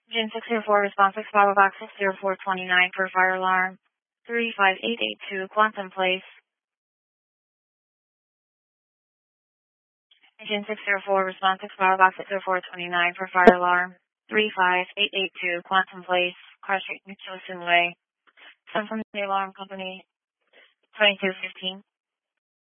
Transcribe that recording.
Engine 604, response 6, Bravo Box 60429 for fire alarm 35882, Quantum Place. Engine 604, response 6, Bravo Box 60429 for fire alarm 35882, Quantum Place, Car Street, Mitchellson Way. Sent from the alarm company 2215.